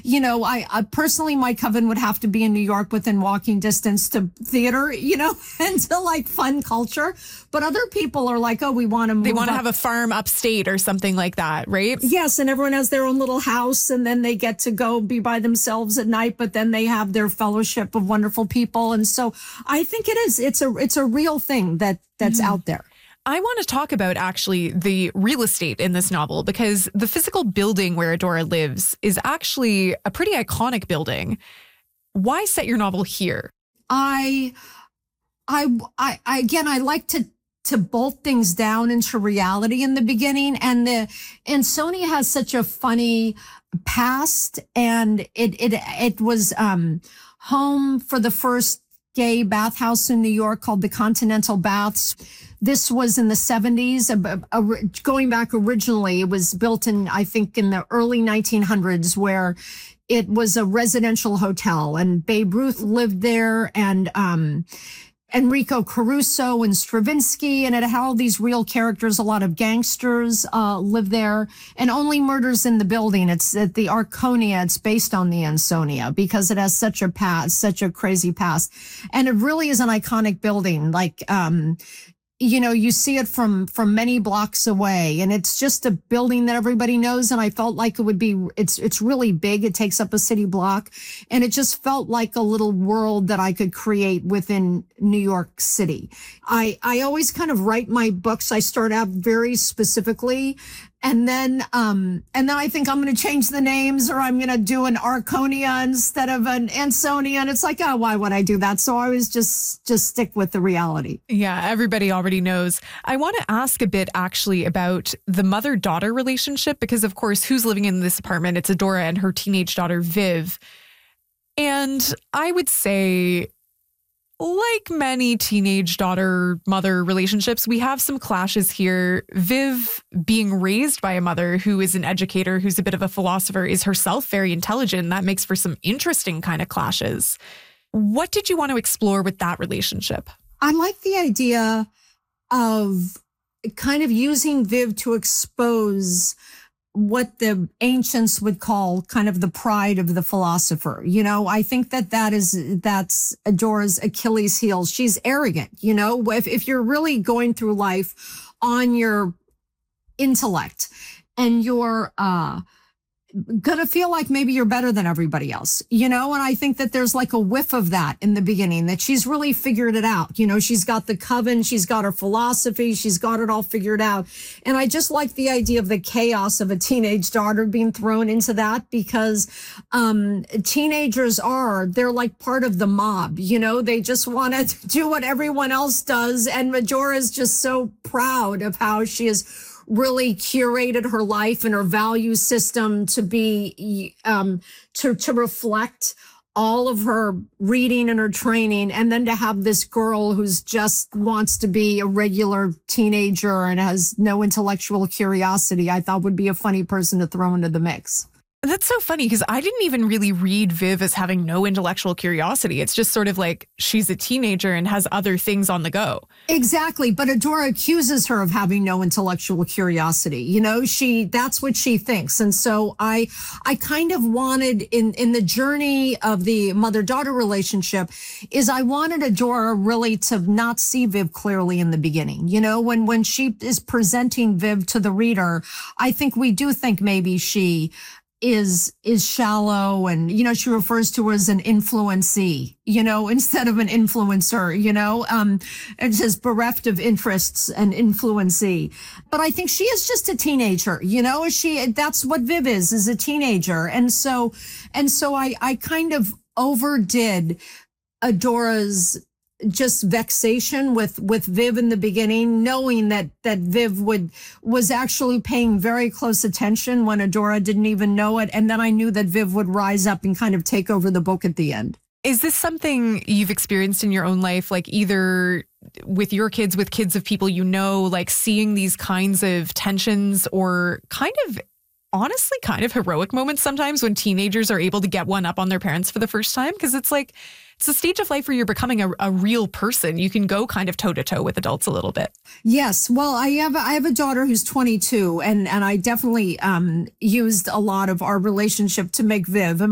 I personally, my coven would have to be in New York within walking distance to theater, and to like fun culture. But other people are like, oh, we want to move. They want to have a farm upstate or something like that, right? Yes. And everyone has their own little house, and then they get to go be by themselves at night, but then they have their fellowship of wonderful people. And so I think it's a real thing that's out there. I want to talk about actually the real estate in this novel, because the physical building where Adora lives is actually a pretty iconic building. Why set your novel here? I like to bolt things down into reality in the beginning. And Ansonia has such a funny past, and it was home for the first gay bathhouse in New York called the Continental Baths. This was in the 70s. Going back originally, it was built in the early 1900s, where it was a residential hotel, and Babe Ruth lived there, and Enrico Caruso and Stravinsky, and it had all these real characters. A lot of gangsters live there, and Only Murders in the Building. It's at the Arconia. It's based on the Ansonia because it has such a crazy past, and it really is an iconic building. Like, you see it from many blocks away, and it's just a building that everybody knows. And I felt like it's really big. It takes up a city block, and it just felt like a little world that I could create within New York City. I always kind of write my books. I start out very specifically, and then I think I'm going to change the names, or I'm going to do an Arconia instead of an Ansonia. And it's like, oh, why would I do that? So I always just stick with the reality. Yeah, everybody already knows. I want to ask a bit actually about the mother-daughter relationship, because of course, who's living in this apartment? It's Adora and her teenage daughter, Viv. And I would say, like many teenage daughter-mother relationships, we have some clashes here. Viv, being raised by a mother who is an educator, who's a bit of a philosopher, is herself very intelligent. That makes for some interesting kind of clashes. What did you want to explore with that relationship? I like the idea of kind of using Viv to expose what the ancients would call kind of the pride of the philosopher. I think that's Adora's Achilles heel. She's arrogant. If you're really going through life on your intellect, and you're gonna feel like maybe you're better than everybody else, and I think that there's like a whiff of that in the beginning, that she's really figured it out. She's got the coven, she's got her philosophy, she's got it all figured out. And I just like the idea of the chaos of a teenage daughter being thrown into that, because teenagers they're like part of the mob, they just want to do what everyone else does. And Adora is just so proud of how she is really curated her life and her value system to be to reflect all of her reading and her training, and then to have this girl who's just wants to be a regular teenager and has no intellectual curiosity, I thought would be a funny person to throw into the mix. That's so funny, because I didn't even really read Viv as having no intellectual curiosity. It's just sort of like she's a teenager and has other things on the go. Exactly. But Adora accuses her of having no intellectual curiosity. That's what she thinks. And so I kind of wanted in the journey of the mother-daughter relationship is I wanted Adora really to not see Viv clearly in the beginning. When she is presenting Viv to the reader, I think we do think maybe she is shallow, and she refers to her as an influencee, instead of an influencer, it's just bereft of interests and influencee. But I think she is just a teenager, that's what Viv is a teenager. And so I kind of overdid Adora's just vexation with Viv in the beginning, knowing that Viv was actually paying very close attention when Adora didn't even know it. And then I knew that Viv would rise up and kind of take over the book at the end. Is this something you've experienced in your own life, like either with your kids, with kids of people like seeing these kinds of tensions, or honestly kind of heroic moments sometimes when teenagers are able to get one up on their parents for the first time? Because it's like, it's a stage of life where you're becoming a real person. You can go kind of toe to toe with adults a little bit. Yes. Well, I have a daughter who's 22, and I definitely used a lot of our relationship to make Viv